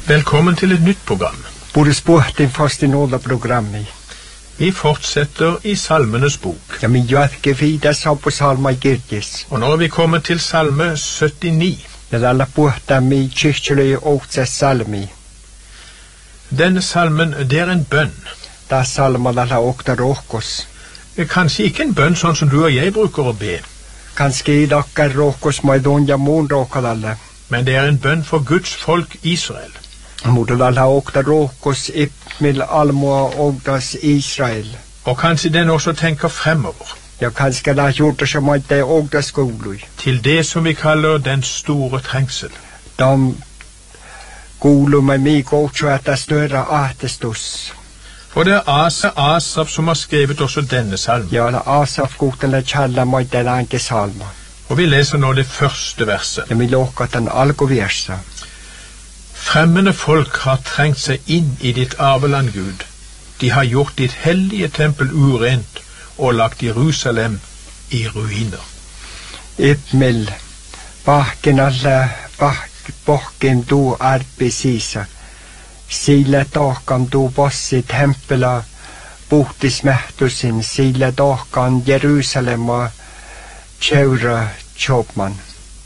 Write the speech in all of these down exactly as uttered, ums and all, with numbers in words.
Velkommen til et nytt program. Både spurt din fast i nåda programmet. Vi fortsetter i Salmenes bok. Ja, min jødke vida sa på salma i Girgis. Og nå er vi kommet til salme syttini. Ja, det er la borta mi kyrkjeløy åtse salmi. Denne salmen, det er en bønn. Det er salma det la åkta råkos. Kanskje ikke en bønn sånn som du og jeg bruker å be. Kanskje i dakker råkos maidonja mon råkadalle. Men det er en bønn for Guds folk Israel. Modalala åkta råkos ipmil almoa ågdas Israel. Og kanskje den også tenker fremover. Ja, kanskje det har gjort det som at det ågdas skolui. Til det som vi kaller den store trengsel. De golo med mig også at det større atestus. Og det er Asa Asaf som har skrevet også denne salmen. Ja, det er Asaf godtene kjalla med den anke salma. Og vi leser nå det første verset. Ja, vi låker den algo verset. Fremmede folk har trengt seg inn i ditt arveland, Gud. De har gjort ditt hellige tempel urent og lagt Jerusalem i ruiner. Ipmel, bakken alle, bak, bakken du arbeidsisa. Sila dakan du boss i tempela, bort i smertusin, sila dakan Jerusalem og kjaura kjåpmann.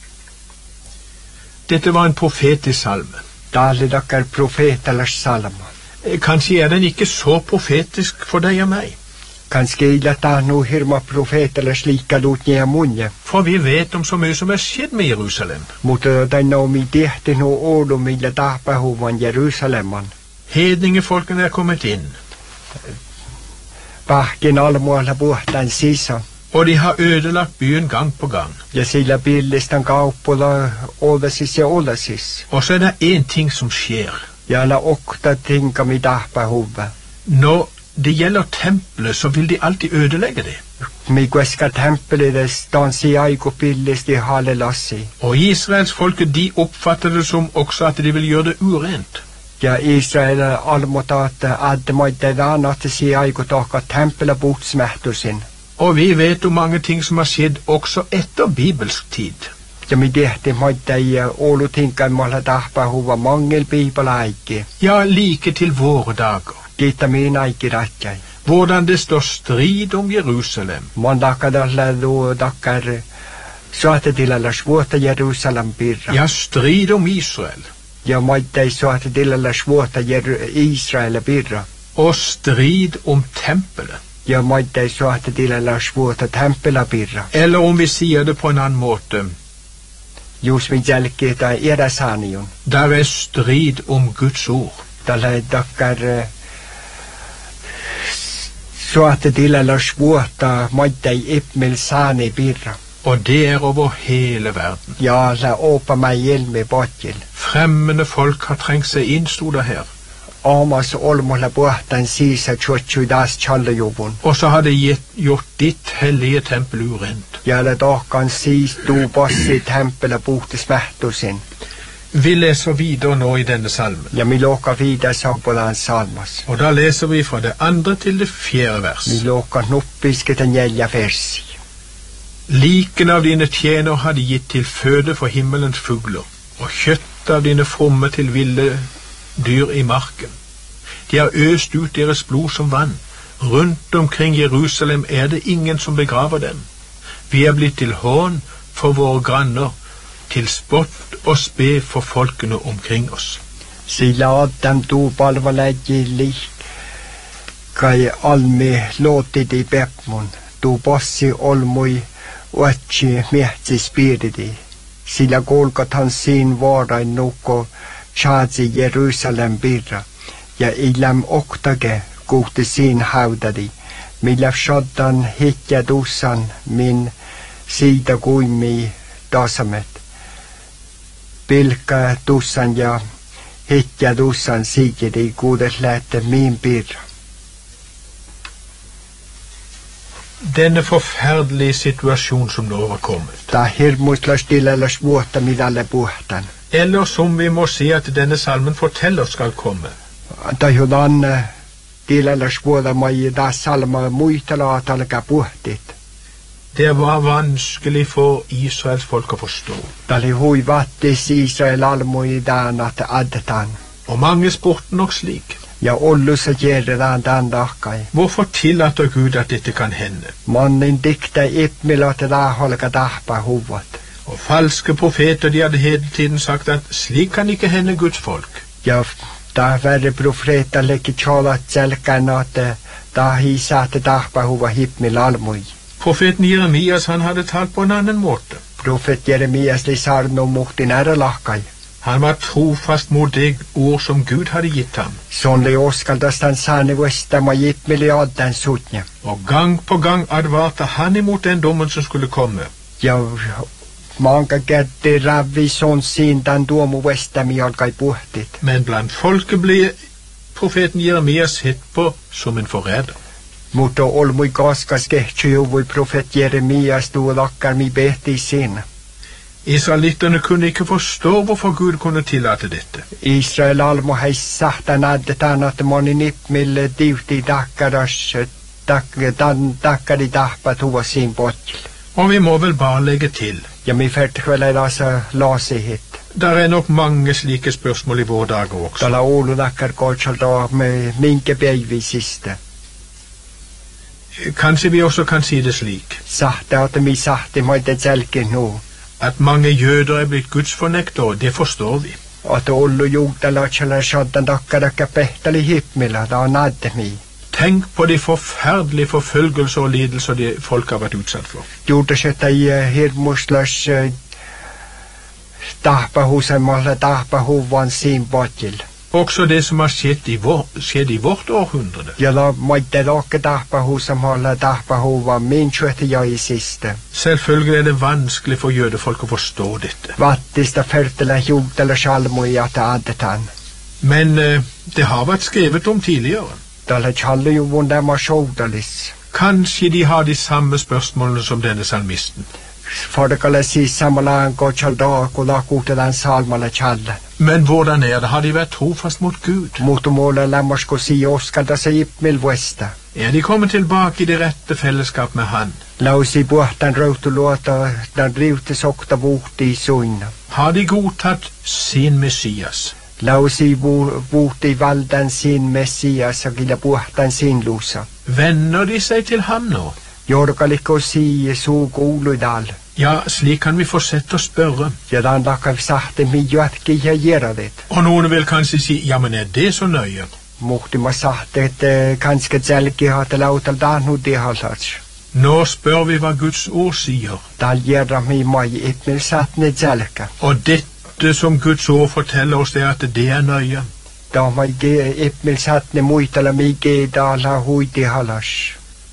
Dette var en profetisk salme. Dale dakker profet eller salma. Kanskje er den ikke så profetisk for deg og meg. Kanskje illa ta no hirma profet eller slika lot nye munje. For vi vet om så mye som er skjedd med Jerusalem. Mot den om i dette no år om illa dapa hovan Jerusalemman. Hedningefolkene er kommet inn. Bakken alle måla båten sisa. Og de har ødelagt byen gang på gang. Jeg sila billistan gav på la ålasis og ålasis. Og så er det en ting som skjer. Jeg la åkta ting om i dapa hovan. Når det gjelder tempelet, så vil de alltid ødelegge det. Mi gweska tempelet det stansi aigo pillis de hale lassi. Og Israels folket, de oppfatter det som også at de vil gjøre det urent. Ja, Israel almotate adde maite vana til si aigo taka tempelet bort smertusin. Og vi vet om mange ting som har skjedd også etter bibelsk tid. Ja, mi dehti maite i olu tinkan mala dapa hova mangel bibelaike. Ja, like til våre dager. Gitta min aike ratjai. Hvordan det står strid om Jerusalem. Man dakkar dalle do dakkar svarte til alla svåta Jerusalem birra. Ja, strid om Israel. Ja, maite svarte til alla svåta Israel birra. Og strid om tempelet. Ja, maite svarte til alla svåta tempela birra. Eller om vi sier det på en annen måte. Just min jälketa era sanion. Der er strid om Guds ord. Dalle dakkar svarte til alla svåta maite ipmel sani birra. Og det er over hele verden. Ja, la åpa meg hjelm i båtjel. Fremmede folk har trengt seg inn, stod det her. Amas olmola båten sisa tjotju das tjallejobon. Og så har det gjort ditt hellige tempel urent. Ja, la dakan sis du bossi tempelet borte smertusin. Vi leser videre nå i denne salmen. Ja, mi låka videre sabolan salmas. Og da leser vi fra det andre til det fjerde vers. Mi låka nuppiske den gjelja versi. Liken av dine tjener har de gitt til føde for himmelens fugler, og kjøtt av dine fromme til ville dyr i marken. De har øst ut deres blod som vann. Rundt omkring Jerusalem er det ingen som begraver dem. Vi er blitt til hån for våre granner, til spott og spe for folkene omkring oss. Sila Adam du balvaleggi lik, kai almi låtid i bepmon, du bossi olmoi, Ochi miehti spiridi. Sillä kolkatan siin vuodain nuko chaadzi Jerusalem birra. Ja ilam oktage kuhti siin haudadi. Millä shoddan hitja dussan min siitä kuimi tasamet. Pilka dussan ja hitja dussan siikidi kuudes lähte min birra. Denne forferdelige situasjon som nå var kommet. Da hirmuslas til eller svåta midalle puhtan. Eller som vi må si at denne salmen forteller skal komme. Da judan til eller svåta mai da salma muitala atalka puhtit. Det var vanskelig for Israels folk å forstå. Da li hui vattis Israel almui dan at addetan. Og mange spurte nok slik. Ja ollu se gjerne den dakkai. Hvorfor tillater Gud at dette kan hende? Mannen dikta ipmila til da holka dahpa huvat. Og falske profeter, de hadde hele tiden sagt at slik kan ikke hende Guds folk. Ja, da verre profeta lekki tjolat selkan at da hi satte dahpa huva hipmil almui. Profeten Jeremias, han hadde talt på en annen måte. Profet Jeremias lisar no muhti næra lakkai. Han var trofast mot det ord som Gud hadde gitt ham. Sånn uskaldas han sane vestama hipmil i adden sutnja. Og gang på gang advarte han imot den dommen som skulle komme. Ja, mange gerte ravi sånn sin den domu vestami alkai puhtit. Men blant folket ble profeten Jeremias sett på som en forræder. Mutta olmui kaskas kehtsujuvui profet Jeremias du lakkar mi bete i sinne. Israelitterne kunne ikke forstå hvorfor Gud kunne tillate dette. Israel almo hei sahtan addetan at moni nipmille divti dakkaras dakkar i dahpa tuva sin botjil. Og vi må vel bare legge til. Ja, mi fertkveld er altså lasihit. Der er nok mange slike spørsmål i våre dager også. Dala olu dakkar gårdsal da med minke beivi siste. Kanskje vi også kan si det slik. Sahte at mi sahte må det selke nå. At mange jøder er blitt gudsfornektere, det forstår vi. At olu jugdala kjala shoddan dakkar akka pehtali hipmila da nadde mi. Tenk på de forferdelige forfølgelser og lidelser de folk har vært utsatt for. Gjorde skjøtta i hirmusløs dahpa husen måle dahpa huvan sin botjil. Også det som har skjedd i, vår, skjedd i vårt århundrede. Ja, la måtte lage dahpa husen måle dahpa huvan min kjøtte jeg i siste. Selvfølgelig er det vanskelig for jødefolk å forstå dette. Vattista fertela jugdala sjalmo i at adetan. Men eh, det har vært skrevet om tidligere. Dala challe jo vunda ma sjådalis. Kanskje de har de samme spørsmålene som denne salmisten. For det kan si samalan gå chalda og la kute den salmala challe. Men hvordan er det? Har de vært trofast mot Gud? Mot måla lammarsko si oskal da seg ipmil vesta. Er de kommet tilbake i det rette fellesskap med han? La oss i båten rautu låta den drivte sokta bort i suina. Har de godtatt sin Messias? La oss i bort i valden sin Messias og gilla båten sin lusa. Venner de seg til ham nå? Jorgal ikke å si så golo i dal. Ja, slik kan vi fortsette å spørre. Ja, den lakker vi sagt det mye at ikke jeg gjør det. Og noen vil kanskje si, ja, men er det så nøye? Måtte man sagt det kanskje selge har til lautal da nå det har lagt. Nå spør vi hva Guds ord sier. Da gjør det mye meg ikke satt ned selge. Og dette som Guds ord forteller oss det er at det er nøye. Da må jeg ikke satt ned mye eller mye da la hui det har lagt.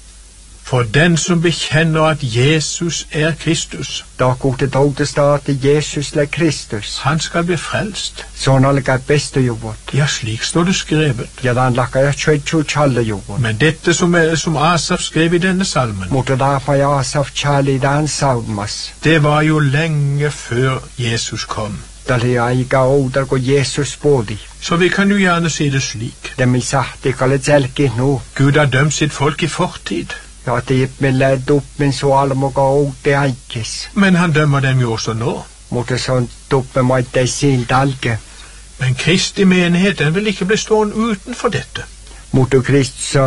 For den som bekjenner at Jesus er Kristus, da går det dødest at Jesus er Kristus. Han skal bli frelst. Sånn alle er beste jobbet. Ja, slik står det skrevet. Ja, den lakker jeg kjøtt kjøtt kjalle jobbet. Men dette som, er, som Asaf skrev i denne salmen, måtte derfor jeg Asaf kjalle i den salmas. Det var jo lenge før Jesus kom. Da jeg ga åder gå Jesus både. Så vi kan jo gjerne si det slik. Det mi sagt, det kan jeg selge nå. Gud har dømt sitt folk i fortid. Ja, det er med ledd opp, men så alle må gå og det eikes. Men han dømmer dem jo også nå. Måtte sånn opp med meg det sin dalge. Men Kristi menighet, den vil ikke bli stående utenfor dette. Måtte Krist så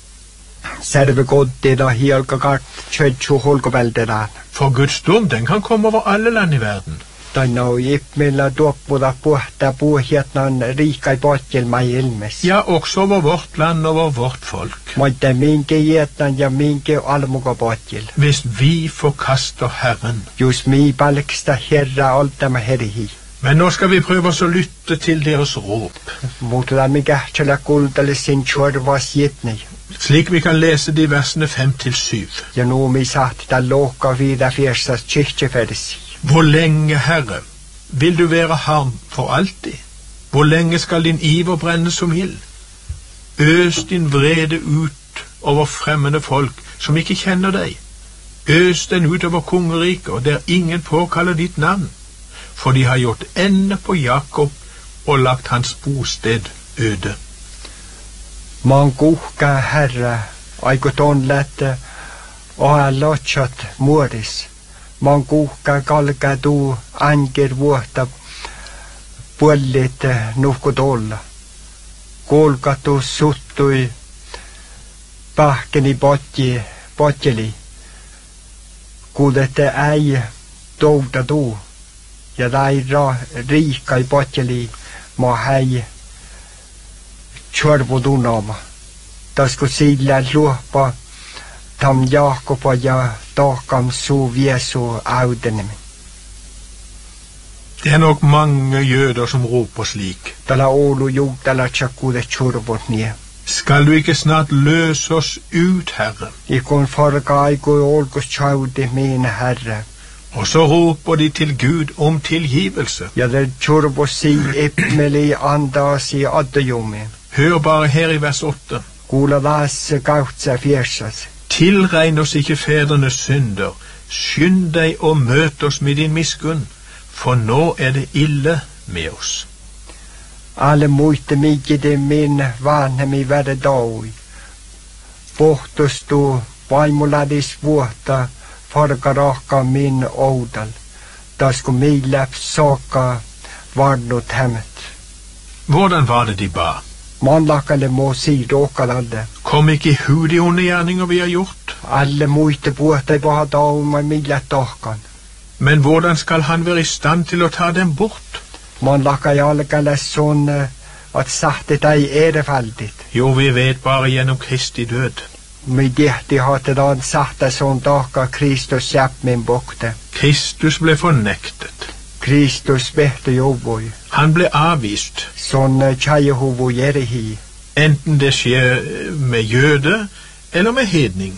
serve godt det da helga gart kjøtt og holgevelde der. For Guds dom, den kan komme over alle land i verden. Da nå gikk med la dopp og da båta bohetnan rika i båtjel meg ilmes. Ja, også over vårt land og over vårt folk. Måtte minke gjetnan, ja minke almoga båtjel. Hvis vi forkaster Herren. Just mi balksta herra alta med herri. Men nå skal vi prøve oss å lytte til deres råp. Måtte da mi gærtjela guldale sin kjørvas gjetni. Slik vi kan lese de versene fem til syv. Ja, nå mi satt da loka vida fjerstas kyrkjeferdes. Hvor lenge, Herre, vil du være harm for alltid? Hvor lenge skal din iver brenne som ild? Øs din vrede ut over fremmede folk som ikke kjenner deg. Øs den ut over kongeriket, der ingen påkaller ditt navn. For de har gjort ende på Jakob og lagt hans bosted øde. Man goka, Herre, aigot onlette, og har lotjat moris. Man goka galga du anger våta puolit nuhkut olla. Kolkatu suttui pahkeni potji, potjeli. Kuulette äi touda tuu. Ja tai ra riikai potjeli ma häi tjorvu tunnoma. Tasku sillä luopa tam Jaakopa ja Taakam suu viesu audenemi. Det er nok mange jøder som roper slik. Tala olu jordala tjakude tjorvot nye. Skal du ikke snart løse oss ut, Herre? Ikon farga aiku olkus tjaude mine Herre. Og så roper de til Gud om tilgivelse. Ja det tjorvo si ipmeli andas i addejomi. Hør bare her i vers åtte. Kula vas gautsa fjersas. Tilregn oss ikke fedrenes synder. Skynd deg og møt oss med din miskunn, for nå er det ille med oss. Alle muite migide min vane mi vede daui. Pohtos tu vaimuladis vuotta farga rahka min oudal. Tasku miläp saka varnut hämet. Hvordan var det de ba? Manlakalle må si råkaladde. Kom ikke i hu de onde gjerninger vi har gjort. Alle muite vuotta i baha dauma milet tahkan. Men hvordan skal han være i stand til å ta dem bort? Manlaka jalkalle sånn at sahte deg erefaldigt. Jo, vi vet bare gjennom Kristi død. Mi dehti hatte dan sahte sånn daka Kristus jäpp min bokte. Kristus ble fornektet. Kristus behte jovoi. Han ble avvist. Sånn tjajehovo jerihi. Enten det skjer med jøde eller med hedning.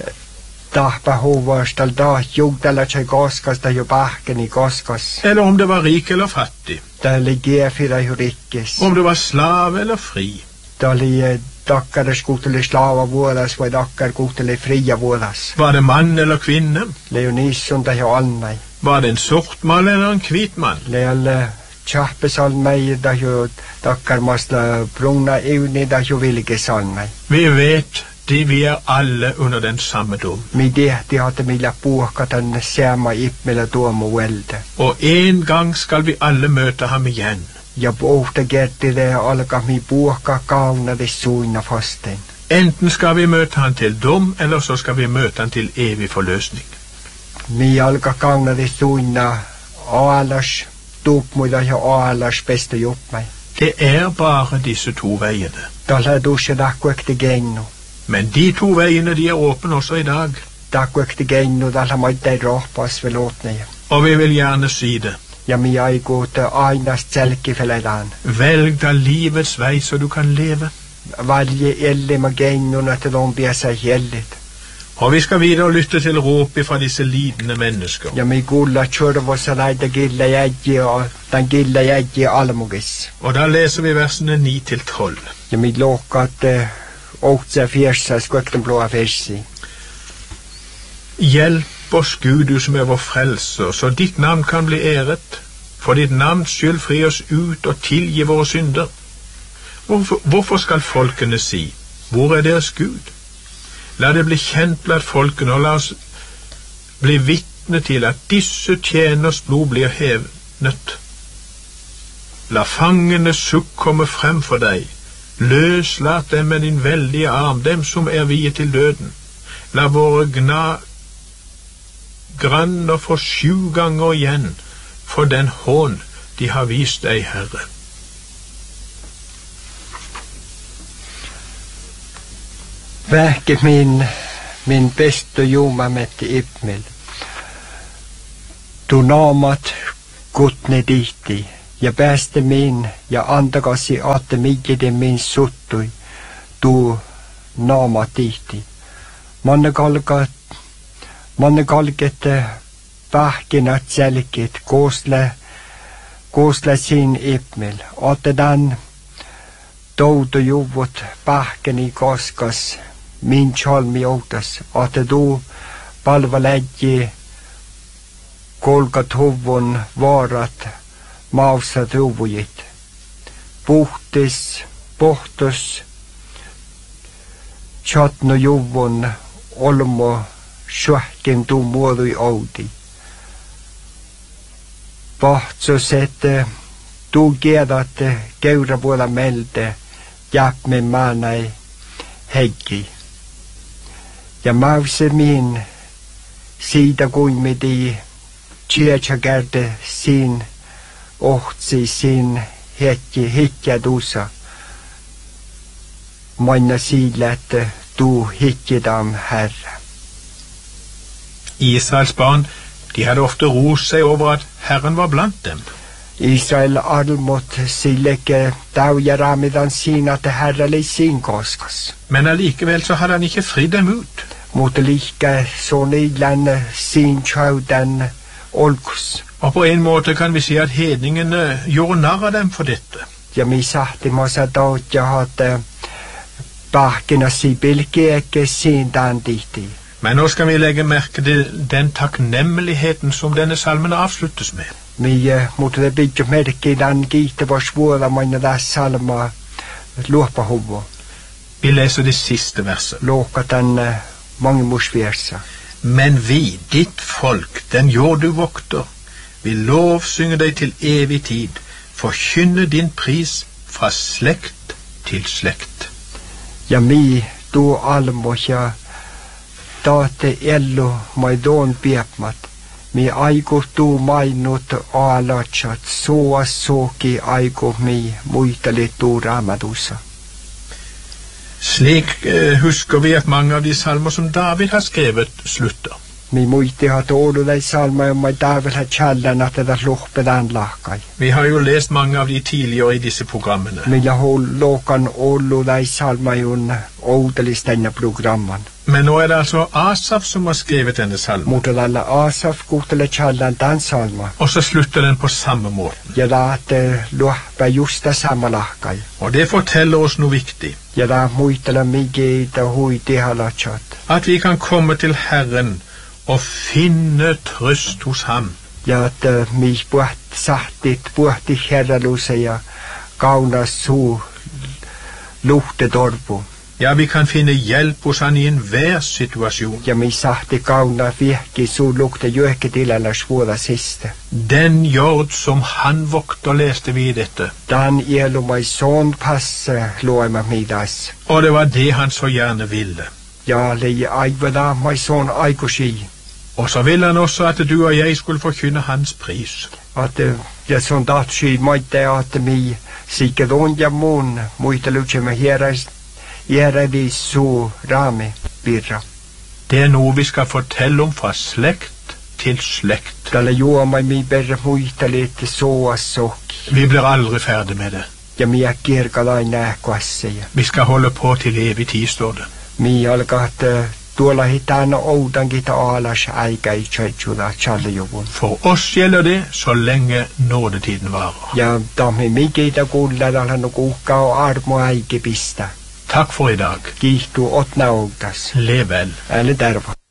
Tahpa hovastal da jugdala tjai gaskas da jo bahken i gaskas. Eller om det var rik eller fattig. Da ligger fira jo rikkes. Om det var slave eller fri. Da li dakkar skutele slava vuodas vai dakkar kutele fria vuodas. Var det mann eller kvinne? Leonisson da jo almei. Var det en sort mann eller en hvit mann? Leal tjahpes almei da jo dakkar masla bruna evni da jo vilges almei. Vi vet de vi er alle under den samme dom. Mi dehti hatte millä puhka den sama ipmillä tuomo velde. Og en gang skal vi alle møte ham igjen. Ja pohta gerti det alka mi puhka kauna de suina fasten. Enten skal vi møte han til dom, eller så skal vi møte han til evig forløsning. Mi alka kauna de suina aalas tuupmuida ja aalas beste juppmai. Det er bare disse to veiene. Tala dusje dakkuekti gennu. Men de to veiene de er åpne også i dag. Dakkuekti gennu tala maittai rohpas velotneja. Og vi vil gjerne si det. Ja mi aikuute ainast selkifeledan. Velg da livets vei så du kan leve. Valje ellima gennuna til de biasa hellit. Og vi skal videre lytte til ropet fra disse lidende mennesker. Ja mi gulla tjurvossa laita gilla jäggi og den gilla jäggi almugis. Og da leser vi versene ni til tolv. Ja mi lokat uh, åtsa fjersa skøkten blåa fersi. Hjelp oss, Gud, du som er vår frelser, så ditt navn kan bli æret. For ditt navns skyld fri oss ut og tilgi våre synder. Hvorfor, hvorfor skal folkene si, hvor er deres Gud? La det bli kjent blant folkene, og la oss bli vitne til at disse tjeners blod blir hevnet. La fangene sukk komme frem for deg. Løslat dem med din veldige arm, dem som er viet til døden. La våre gna granner få sju ganger igjen for den hån de har vist deg, Herre. Väke min, min bästa joma med ipmel. Du naamat kutne tihti, ja pääste min, ja antakasi aatte miikide min suttui, tu naama tihti. Manne kalkat, manne kalkete pähkinät selkit, koosle, koosle siin ipmel. Aatte tän toutu juvut pähkeni kaskas, min chalmi outas, aatte tuu palvaläggi kolkat huvun vaarat mausat huvujit. Puhtis, pohtus, chatno juvun olmo shuahkin tuu muodui oudi. Pahtsus, et Du gedat gaura bola melde, jap me manai heggi. Ja mause min, sida kuin med di, tjecha gärde sin, ohtsi sin, hetki, hitja dusa. Moina sillä, että du hitjedam herre. Israels barn, de hadde ofte rost seg over at Herren var blant dem. Israel armot silleke daujäramidan siinä, että herre oli sin koskas. Men allikevel så hadde han ikke fridd dem ut. Mutta like så nidlan sin tjaudan olkus. Og på en måte kan vi si at hedningene gjorde narr av dem for dette. Ja mi sahti mosa dautja hatte bahkina si bilkeeke sin danditi. Men nå skal vi legge merke til den takknemligheten som denne salmen avsluttes med. Mi mutta det bygger merke den gite var svåra manna där salma låpa hovo. Vi leser det siste verset. Låka den uh, mange morsversa. Men vi, ditt folk, den jord du vokter, vil lovsynge deg til evig tid, forkynne din pris fra slekt til slekt. Ja mi, du almoja, date ello maidon piepmat, mi aiku tu mainut alatsat, soa soki aiku mi muitali tu ramadusa. Slik eh, husker vi at mange av de salmer som David har skrevet slutter. Mi muisti hat olu dei salma ja mai David hat challan at det lohpedan lahkai. Vi har jo lest mange av de tidligere i disse programmene. Millä hol lokan olu dei salma jun oudelistenne programman. Men nå er det altså Asaf som har skrevet denne salmen. Mutta tällä Asaf kuhtele challan tämän salma. Og så slutter den på samme måten. Ja laate luohpä justa sama lahkai. Og det forteller oss noe viktig. Ja la muistella migeitä hui tehalatsat. At vi kan komme til Herren og finne trøst hos ham. Ja että mi puht sahtit puhti herralusa ja kaunas suu luhte torpu. Ja, vi kan finne hjelp hos han i enhver situasjon. Ja mi sahti kauna vihki suu lukte jøhke tilalla svåra siste. Den jord som han vokter, leste vi i dette. Dan ielu mai son passe loima midas. Og det var det han så gjerne ville. Ja lei aivada mai son aikushi. Og så ville han også at du og jeg skulle forkynne hans pris. At ja son datsi maite at mi sikedon ja mun muita luce me hieras Gjere vi så rame birra. Det er noe vi skal fortelle om fra slekt til slekt. Dalla joa mai mi berre muita litt så asok. Vi blir aldri ferdig med det. Ja mi akkirkalai näkvasse. Vi skal holde på til evig tid, står det. Mi alkat tuolla hitana oudangita alas aikai tjejtjula tjallejuvun. For oss gjelder det så lenge nådetiden varer. Ja dami migita kulla dalla no kuhka og armo aike pista. Takk for i dag. Kiitos otna outas. Lev vel. Älä terva.